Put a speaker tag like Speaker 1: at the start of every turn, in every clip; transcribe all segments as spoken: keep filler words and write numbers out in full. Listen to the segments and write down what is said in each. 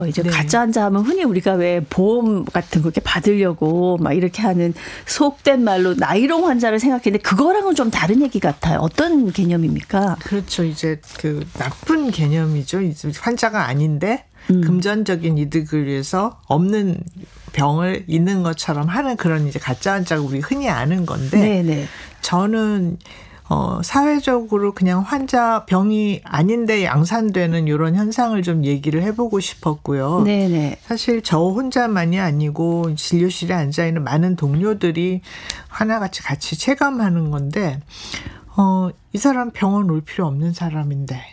Speaker 1: 이제
Speaker 2: 네.
Speaker 1: 가짜 환자 하면 흔히 우리가 왜 보험 같은 거 이렇게 받으려고 막 이렇게 하는 속된 말로 나이롱 환자를 생각했는데 그거랑은 좀 다른 얘기 같아요. 어떤 개념입니까?
Speaker 2: 그렇죠. 이제 그 나쁜 개념이죠. 이제 환자가 아닌데
Speaker 1: 음.
Speaker 2: 금전적인 이득을 위해서 없는 병을 있는 것처럼 하는 그런 이제 가짜 환자가 우리 흔히 아는 건데
Speaker 1: 네네.
Speaker 2: 저는 어, 사회적으로 그냥 환자 병이 아닌데 양산되는 이런 현상을 좀 얘기를 해보고 싶었고요.
Speaker 1: 네네.
Speaker 2: 사실 저 혼자만이 아니고 진료실에 앉아있는 많은 동료들이 하나같이 같이 체감하는 건데 어, 이 사람 병원 올 필요 없는 사람인데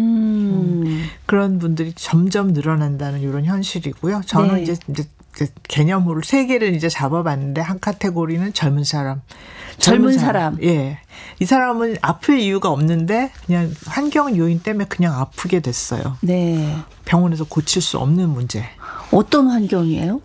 Speaker 1: 음.
Speaker 2: 음, 그런 분들이 점점 늘어난다는 이런 현실이고요. 저는
Speaker 1: 네.
Speaker 2: 이제, 이제 개념으로 세 개를 이제 잡아봤는데 한 카테고리는 젊은 사람.
Speaker 1: 젊은 사람.
Speaker 2: 사람. 예. 이 사람은 아플 이유가 없는데 그냥 환경 요인 때문에 그냥 아프게 됐어요.
Speaker 1: 네.
Speaker 2: 병원에서 고칠 수 없는 문제.
Speaker 1: 어떤 환경이에요?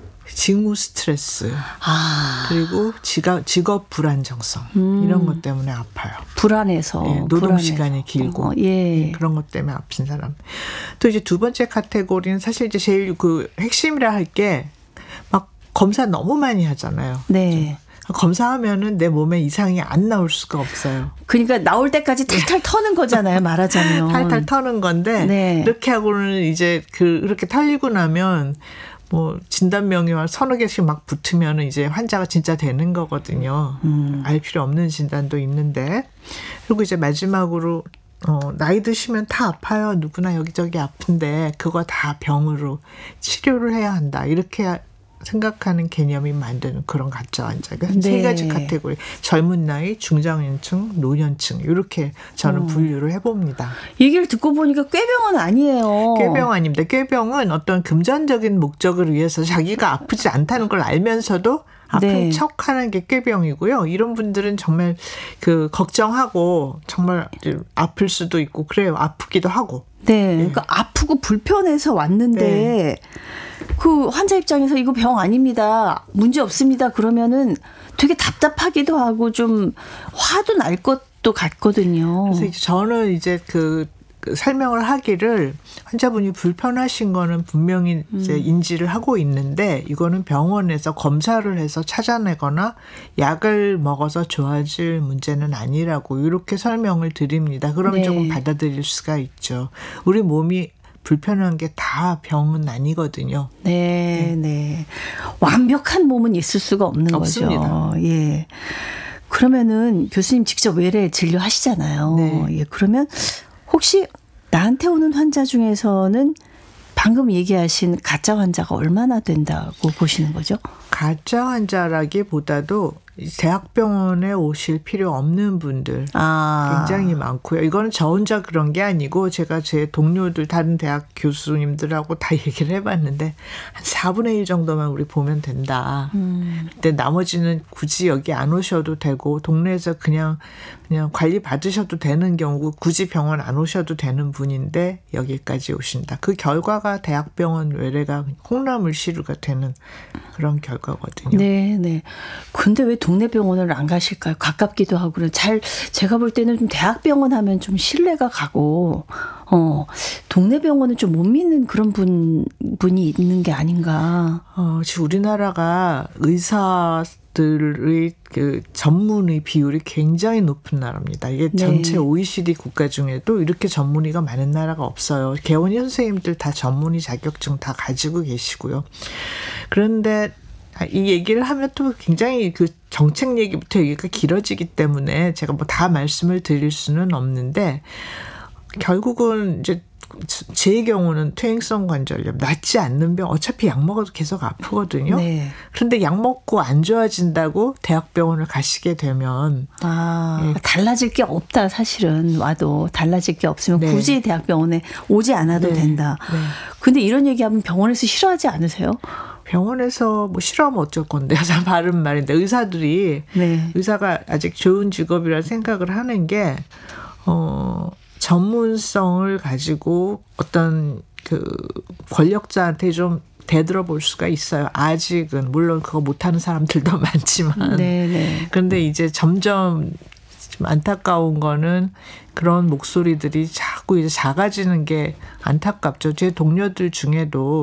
Speaker 2: 직무 스트레스.
Speaker 1: 아.
Speaker 2: 그리고 직업, 직업 불안정성.
Speaker 1: 음.
Speaker 2: 이런 것 때문에 아파요.
Speaker 1: 불안해서.
Speaker 2: 예, 노동
Speaker 1: 불안해서.
Speaker 2: 시간이 길고.
Speaker 1: 어, 예.
Speaker 2: 그런 것 때문에 아픈 사람. 또 이제 두 번째 카테고리는 사실 이제 제일 그 핵심이라 할 게 막 검사 너무 많이 하잖아요.
Speaker 1: 네.
Speaker 2: 검사하면은 내 몸에 이상이 안 나올 수가 없어요.
Speaker 1: 그러니까 나올 때까지 탈탈 터는 거잖아요, 말하자면.
Speaker 2: 탈탈 터는 건데
Speaker 1: 네.
Speaker 2: 이렇게 하고는 이제 그 그렇게 털리고 나면 뭐 진단명이 서너 개씩 막 붙으면은 이제 환자가 진짜 되는 거거든요.
Speaker 1: 음.
Speaker 2: 알 필요 없는 진단도 있는데 그리고 이제 마지막으로 어, 나이 드시면 다 아파요. 누구나 여기저기 아픈데 그거 다 병으로 치료를 해야 한다. 이렇게 생각하는 개념이 만드는 그런 가짜 환자가
Speaker 1: 네.
Speaker 2: 세 가지 카테고리. 젊은 나이, 중장년층, 노년층 이렇게 저는
Speaker 1: 어.
Speaker 2: 분류를 해봅니다.
Speaker 1: 얘기를 듣고 보니까 꾀병은 아니에요.
Speaker 2: 꾀병 아닙니다. 꾀병은 어떤 금전적인 목적을 위해서 자기가 아프지 않다는 걸 알면서도 아픈
Speaker 1: 네.
Speaker 2: 척하는 게 꾀병이고요. 이런 분들은 정말 그 걱정하고 정말 아플 수도 있고 그래요. 아프기도 하고.
Speaker 1: 네, 그러니까 아프고 불편해서 왔는데
Speaker 2: 네.
Speaker 1: 그 환자 입장에서 이거 병 아닙니다. 문제 없습니다. 그러면은 되게 답답하기도 하고 좀 화도 날 것도 같거든요.
Speaker 2: 그래서 이제 저는 이제 그, 그 설명을 하기를 환자분이 불편하신 거는 분명히 이제
Speaker 1: 음.
Speaker 2: 인지를 하고 있는데 이거는 병원에서 검사를 해서 찾아내거나 약을 먹어서 좋아질 문제는 아니라고 이렇게 설명을 드립니다. 그러면
Speaker 1: 네.
Speaker 2: 조금 받아들일 수가 있죠. 우리 몸이 불편한 게 다 병은 아니거든요.
Speaker 1: 네, 네. 완벽한 몸은 있을 수가 없는
Speaker 2: 없습니다.
Speaker 1: 거죠. 예. 그러면은 교수님 직접 외래 진료하시잖아요.
Speaker 2: 네.
Speaker 1: 예. 그러면 혹시 나한테 오는 환자 중에서는 방금 얘기하신 가짜 환자가 얼마나 된다고 보시는 거죠?
Speaker 2: 가짜 환자라기보다도 대학병원에 오실 필요 없는 분들
Speaker 1: 아.
Speaker 2: 굉장히 많고요. 이거는 저 혼자 그런 게 아니고 제가 제 동료들 다른 대학 교수님들하고 다 얘기를 해봤는데 한 사분의 일 정도만 우리 보면 된다.
Speaker 1: 음.
Speaker 2: 근데 나머지는 굳이 여기 안 오셔도 되고 동네에서 그냥 그냥 관리 받으셔도 되는 경우 굳이 병원 안 오셔도 되는 분인데 여기까지 오신다. 그 결과가 대학병원 외래가 콩나물시루가 되는 그런 결과거든요.
Speaker 1: 네, 네. 근데 왜 동네 병원을 안 가실까요? 가깝기도 하고 그래. 잘 제가 볼 때는 좀 대학병원 하면 좀 신뢰가 가고 어 동네 병원은 좀 못 믿는 그런 분 분이 있는 게 아닌가.
Speaker 2: 어, 지금 우리나라가 의사들의 그 전문의 비율이 굉장히 높은 나라입니다. 이게
Speaker 1: 네.
Speaker 2: 전체 오이시디 국가 중에도 이렇게 전문의가 많은 나라가 없어요. 개원이 선생님들 다 전문의 자격증 다 가지고 계시고요. 그런데 이 얘기를 하면 또 굉장히 그 정책 얘기부터 얘기가 길어지기 때문에 제가 뭐 다 말씀을 드릴 수는 없는데 결국은 이제 제 경우는 퇴행성 관절염 낫지 않는 병 어차피 약 먹어도 계속 아프거든요.
Speaker 1: 네.
Speaker 2: 그런데 약 먹고 안 좋아진다고 대학병원을 가시게 되면
Speaker 1: 아,
Speaker 2: 예.
Speaker 1: 달라질 게 없다 사실은 와도 달라질 게 없으면
Speaker 2: 네.
Speaker 1: 굳이 대학병원에 오지 않아도
Speaker 2: 네.
Speaker 1: 된다.
Speaker 2: 네.
Speaker 1: 근데 이런 얘기하면 병원에서 싫어하지 않으세요?
Speaker 2: 병원에서 뭐 싫어하면 어쩔 건데 참 바른 말인데 의사들이
Speaker 1: 네.
Speaker 2: 의사가 아직 좋은 직업이라 생각을 하는 게 어, 전문성을 가지고 어떤 그 권력자한테 좀 대들어 볼 수가 있어요. 아직은 물론 그거 못하는 사람들도 많지만
Speaker 1: 네, 네.
Speaker 2: 그런데 이제 점점 좀 안타까운 거는 그런 목소리들이 자꾸 이제 작아지는 게 안타깝죠. 제 동료들 중에도